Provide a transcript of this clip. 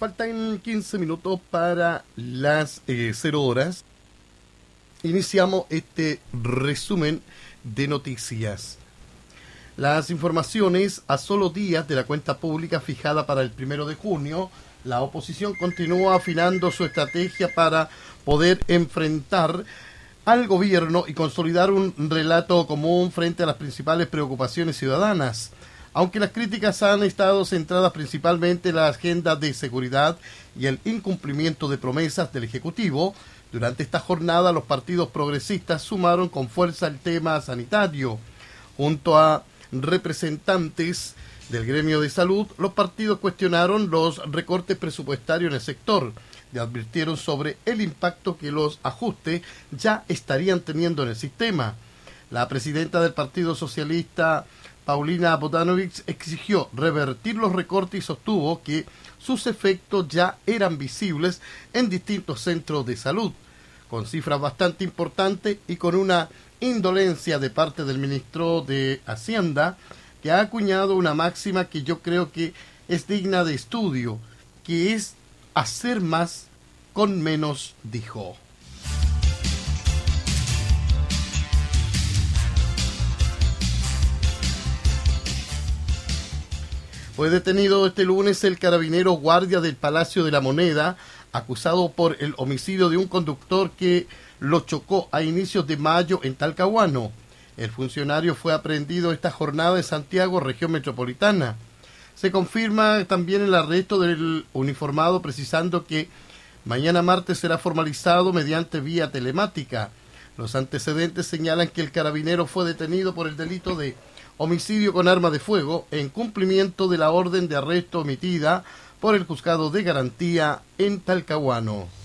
faltan 15 minutos para las 0 horas. Iniciamos este resumen de noticias. Las informaciones a solo días de la cuenta pública fijada para el 1 de junio, la oposición continúa afinando su estrategia para poder enfrentar al gobierno y consolidar un relato común frente a las principales preocupaciones ciudadanas. Aunque las críticas han estado centradas principalmente en la agenda de seguridad y el incumplimiento de promesas del Ejecutivo, durante esta jornada los partidos progresistas sumaron con fuerza el tema sanitario. Junto a representantes del gremio de salud, los partidos cuestionaron los recortes presupuestarios en el sector y advirtieron sobre el impacto que los ajustes ya estarían teniendo en el sistema. La presidenta del Partido Socialista, Paulina Bodanovich, exigió revertir los recortes y sostuvo que sus efectos ya eran visibles en distintos centros de salud, con cifras bastante importantes y con una indolencia de parte del ministro de Hacienda, que ha acuñado una máxima que yo creo que es digna de estudio, que es hacer más con menos, dijo. Fue detenido este lunes el carabinero guardia del Palacio de la Moneda, acusado por el homicidio de un conductor que lo chocó a inicios de mayo en Talcahuano. El funcionario fue aprehendido esta jornada en Santiago, región metropolitana. Se confirma también el arresto del uniformado, precisando que mañana martes será formalizado mediante vía telemática. Los antecedentes señalan que el carabinero fue detenido por el delito de homicidio con arma de fuego en cumplimiento de la orden de arresto emitida por el juzgado de garantía en Talcahuano.